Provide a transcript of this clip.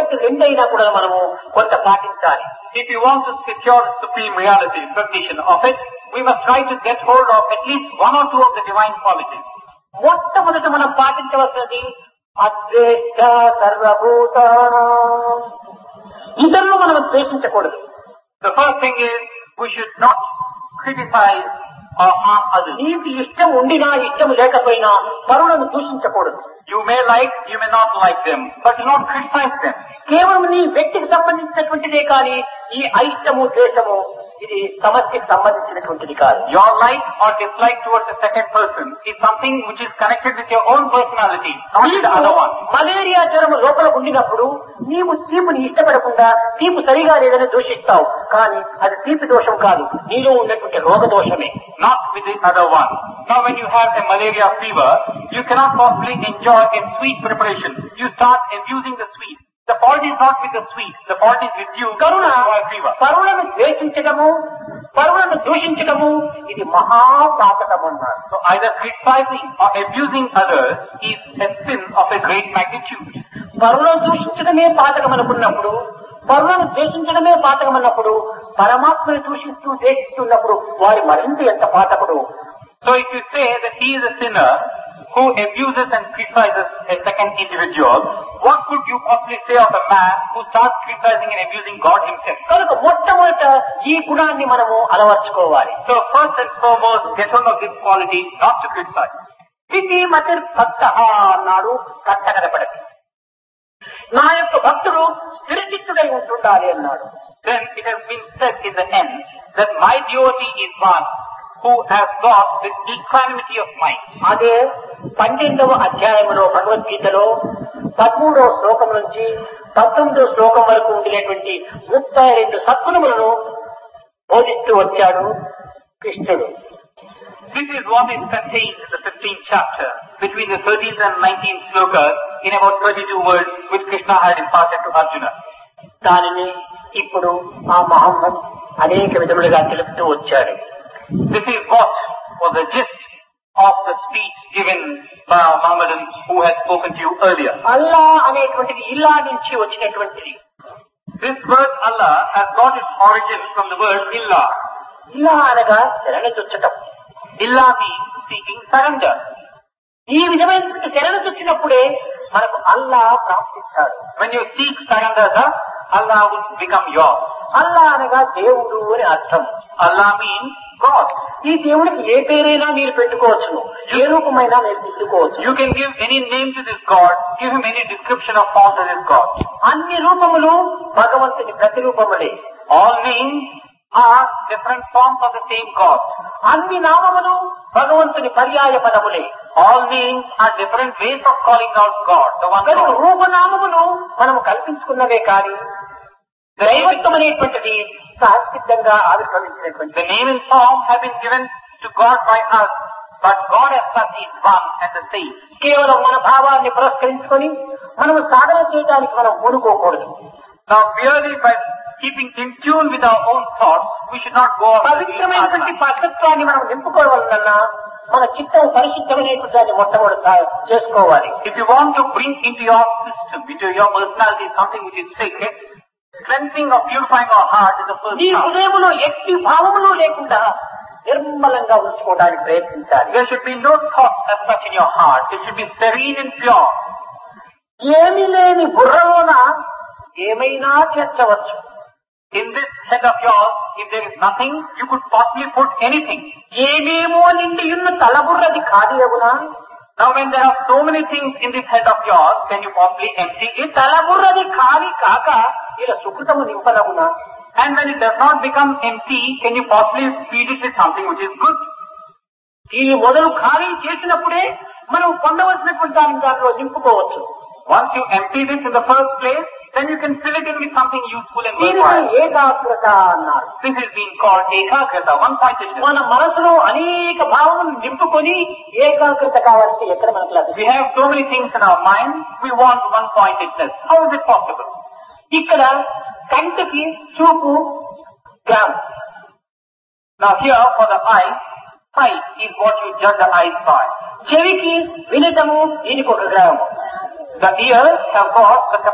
ఒకటి రెండైనా కూడా మనము కొంత పాటించాలి. If you want to secure the supreme reality, recognition of it, we must try to get hold of at least one or two of the divine qualities. మొట్టమొదట మనం పాటించవలసినది అద్వేష్ట సర్వభూతానాం. ఇతరులు మనం ద్వేషించకూడదు. The first thing is we should not criticize or harm others. నీకు ఇష్టం ఉండినా ఇష్టం లేకపోయినా పరులను దూషించకూడదు. You may like, you may not like them, but do not criticize them. కేవలం నీ వ్యక్తికి సంబంధించినటువంటిదే కానీ ఈ అయిష్టము ద్వేషము ఇది సమస్యకు సంబంధించినటువంటిది కాదు. Your like or dislike towards a second person is something which is connected with your own personality, not with the other one. Malaria జ్వరం లోపల ఉండినప్పుడు నీవు తీపుని ఇష్టపడకుండా తీపు సరిగా లేదని దూషిస్తావు, కానీ అది తీపి దోషం కాదు, నీలో ఉన్నటువంటి రోగ దోషమే. Not with the other one. Now when you have a malaria fever, you cannot possibly enjoy a sweet preparation. You start abusing the sweet. The fault is not with the sweet. The fault is with you. Karuna fever. పరులను ద్వేషించడము పరులను దూషించడము ఇది మహాపాతకం అన్నారు. So either criticizing or abusing others is a sin of a great magnitude. పరులను దూషించడమే పాతకం అనుకున్నప్పుడు, పరులను ద్వేషించడమే పాతకం అన్నప్పుడు పరమాత్మని దూషిస్తూ ద్వేషిస్తున్నప్పుడు వారి మరింత ఎంత పాతకుడు. So if you say that he is a sinner who abuses and criticizes a second individual, what could you possibly say of a man who starts criticizing and abusing God himself? కనుక మొట్టమొదట ఈ గుణాన్ని మనము అలవర్చుకోవాలి. So first and foremost, get hold of this quality, not to criticize. స్థితి మతిర్ భక్త అన్నాడు కట్ట కనపడది. నా యొక్క భక్తుడు స్థిరచిత్తుడై ఉంటుండాలి అన్నాడు. Then it has been said in the end that my devotee is one who has got the equanimity of mind. అదే 12వ అధ్యాయంలో భగవద్గీతలో 13వ శ్లోకం నుంచి 19వ శ్లోకం వరకు ఉండినటువంటి 32 సద్గుణములను బోధిస్తూ వచ్చాడు కృష్ణుడు. This is what is contained in the 15th chapter, between the 13th and 19th slokas, in about 32 words, which Krishna had imparted to Arjuna. దానిని ఇప్పుడు ఆ మహమ్మద్ అనేక విధములుగా తెలుపుతూ వచ్చాడు. This is what was the gist of the speech given by Muhammadan who had spoken to you earlier. అల్లా అనేటువంటిది ఇల్లా నుంచి వచ్చినటువంటిది. This word Allah has got its origin from the word Illah. ఇల్లా అనగా శరణుచొచ్చటం. Illah means seeking surrender. ఈ విధమైనటువంటి శరణుచొచ్చినప్పుడే మనకు అల్లా ప్రాప్తిస్తాడు. When you seek surrender, Allah will become yours. అల్లా అనగా దేవుడు అని అర్థం. Allah means God. ఈ దేవుడికి ఏ పేరైనా మీరు పెట్టుకోవచ్చును, ఏ రూపమైనా మీరు దిద్దుకోవచ్చు. You can give any name to this God, give him any description of form to this God. అన్ని రూపములు భగవంతుని ప్రతిరూపములే. All names are different forms of the same God. అన్ని నామములు భగవంతుని పర్యాయ పదములే. All names are different ways of calling out God, the one కనుక God. రూపనామములు మనము కల్పించుకున్నవే కానీ దైవత్వం అనేటువంటిది సహసిద్ధంగా ఆవిర్భవించినటువంటి. The name and form have been given to God by us, but God as such is one and the same. కేవలం మన భావాన్ని పురస్కరించుకొని మనము సాధన చేయడానికి మనం పూనుకోకూడదు. Now merely by keeping in tune with our own thoughts, we should not go off. పవిత్రమైనటువంటి పవిత్రాన్ని మనం నింపుకోవాలన్నా మన చిత్తం పరిశుద్ధమైనటువంటి దాన్ని మొట్టమొదటి చేసుకోవాలి. If you want to bring into your system, into your personality something which is sacred, cleansing or purifying our heart is the first నీ step. హృదయంలో ఎట్టి భావములు లేకుండా నిర్మలంగా ఉంచుకోవడానికి ప్రయత్నించాలి. There should be no thoughts as such in your heart. It should be serene and pure. ఏమీ లేని బుర్రలోన ఏమైనా చేర్చవచ్చు. In this head of yours, if there is nothing, you could possibly put anything. ఏమేమో నిండి ఉన్న తలబుర్రది ఖాళీ అవునా? Now when there are so many things in this head of yours, can you possibly empty it? తలబుర్రది ఖాళీ కాక ఇలా సుకృతము నింపనవునా? And when it does not become empty, can you possibly feed it with something which is good? ఈ మొదలు ఖాళీ చేసినప్పుడే మనం పొందవలసినటువంటి దానిలో నింపుకోవచ్చు. Once you empty this in the first place, then you can fill it in with something useful and దీనిని worthwhile. ఏకాగ్రత అన్నారు. This is being called ekagrata, one-pointedness. మన మనసులో అనేక భావములు నింపుకొని ఏకాగ్రత కావాలంటే ఎక్కడ మనకు We లభిస్తుంది? have so many things in our mind, we want one-pointedness. How is it possible? ఇక్కడ కంటికి చూపు gram, Now here for the eye, sight is what you judge the eyes by. చెవికి వినటము దీనికి ఒక గ్రామము. The ears have got the